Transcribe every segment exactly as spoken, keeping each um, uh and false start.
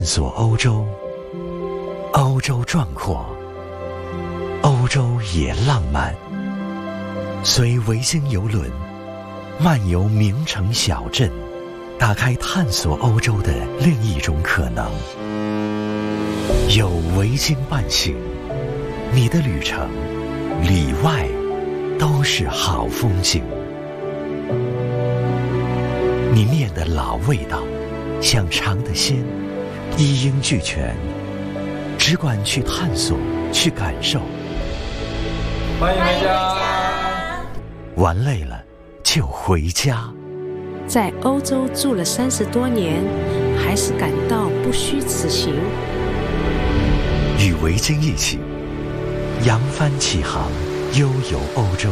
索欧洲，欧洲壮阔，欧洲也浪漫。随维京邮轮漫游名城小镇，打开探索欧洲的另一种可能。有维京伴行，你的旅程里外都是好风景。你面的老味道，想尝的鲜，一应俱全，只管去探索，去感受。 欢迎回家。 玩累了就回家。 在欧洲住了三十多年，还是感到不虚此行。 与维京一起扬帆起航，悠游欧洲。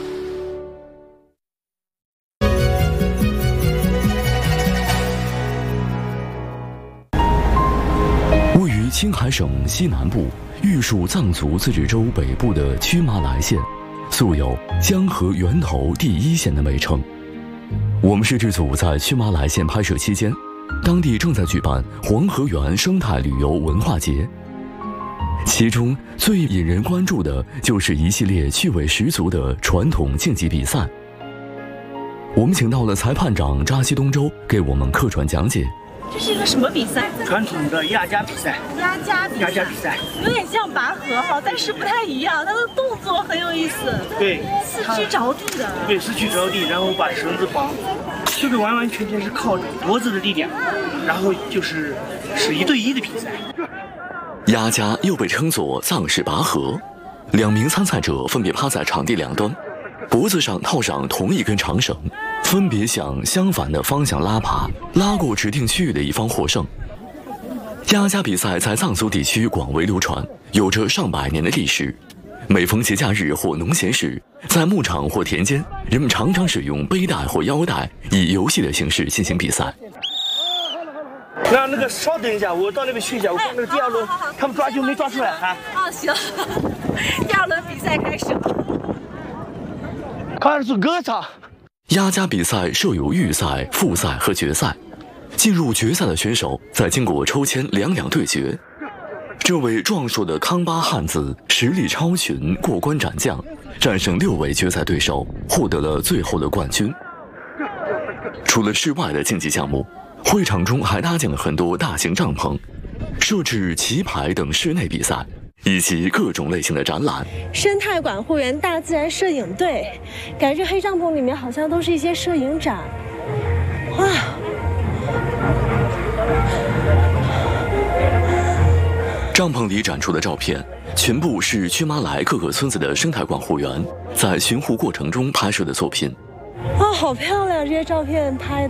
位于青海省西南部玉树藏族自治州北部的曲麻莱县，素有江河源头第一县的美称。我们摄制组在曲麻莱县拍摄期间，当地正在举办黄河源生态旅游文化节，其中最引人关注的就是一系列趣味十足的传统竞技比赛。我们请到了裁判长扎西东周给我们客串讲解。 这是一个什么比赛？ 传统的压家比赛。 压家比赛， 压家比赛有点像拔河哈，但是不太一样，它的动作很有意思。 对， 四肢着地的。 对，四肢着地，然后把绳子绑，这个完完全全是靠着脖子的力量，然后就是是一对一的比赛。 压家又被称作藏式拔河，两名参赛者分别趴在场地两端，脖子上套上同一根长绳，分别向相反的方向拉拔，拉过指定区域的一方获胜。压家比赛在藏族地区广为流传，有着上百年的历史。每逢节假日或农闲时，在牧场或田间，人们常常使用背带或腰带，以游戏的形式进行比赛。 那那个稍等一下，我到那边去一下，我看那个第二轮，他们抓阄没抓出来哈。 哦，行，第二轮比赛开始了。 开始歌唱。 压家比赛设有预赛、复赛和决赛。进入决赛的选手在经过抽签两两对决。这位壮硕的康巴汉子实力超群，过关斩将，战胜六位决赛对手，获得了最后的冠军。除了室外的竞技项目，会场中还搭建了很多大型帐篷，设置棋牌等室内比赛，以及各种类型的展览。 生态管护员大自然摄影队，感觉黑帐篷里面好像都是一些摄影展。哇！ 帐篷里展出的照片全部是曲麻莱各个村子的生态管护员在巡护过程中拍摄的作品。 哦，好漂亮！这些照片拍的。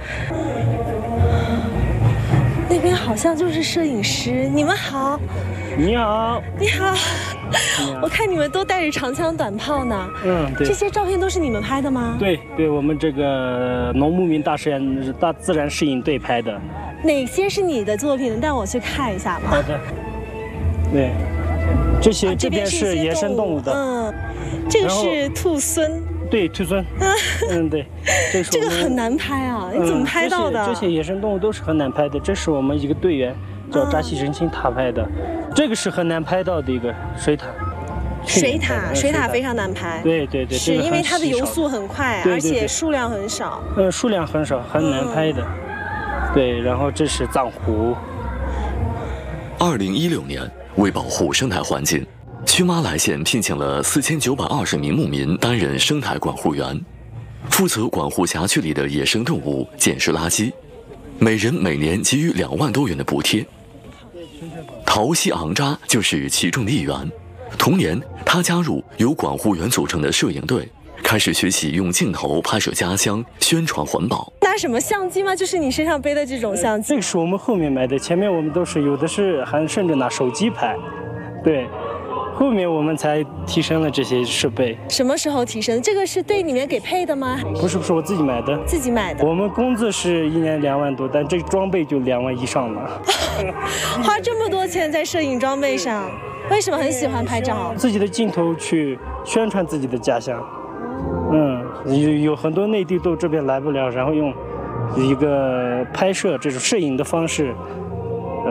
那边好像就是摄影师。你们好。 你好。 你好。我看你们都带着长枪短炮呢。 嗯，对。 这些照片都是你们拍的吗？ 对对，我们这个农牧民大实验大自然摄影队拍的。 哪些是你的作品？带我去看一下吧。 好的。对，这些、 啊、 这边是野生动物的。 嗯，这个是兔狲。 对，兔狲。嗯，对。这, 这个很难拍啊！你怎么拍到的？ 嗯、这, 些这些野生动物都是很难拍的。这是我们一个队员叫扎西仁清他拍的，嗯、这个是很难拍到的一个水獭。 水獭，水獭非常难拍。 对对对， 是因为它的游速很快， 对对对， 而且数量很少。 呃，数量很少，很难拍的。嗯、对，然后这是藏狐。 二零一六年。为保护生态环境，曲麻莱县聘请了四千九百二十名牧民担任生态管护员，负责管护辖区里的野生动物、捡拾垃圾，每人每年给予两万多元的补贴。陶西昂扎就是其中的一员。同年，他加入由管护员组成的摄影队，开始学习用镜头拍摄家乡，宣传环保。 拿什么相机吗？就是你身上背的这种相机？ 这个是我们后面买的，前面我们都是有的是还甚至拿手机拍，对，后面我们才提升了这些设备。 什么时候提升？这个是队里面给配的吗？ 不是不是，我自己买的。 自己买的。 我们工资是一年两万多，但这个装备就两万以上了。 花这么多钱在摄影装备上，为什么很喜欢拍照？ 自己的镜头去宣传自己的家乡。嗯，有有很多内地都这边来不了，然后用一个拍摄这种摄影的方式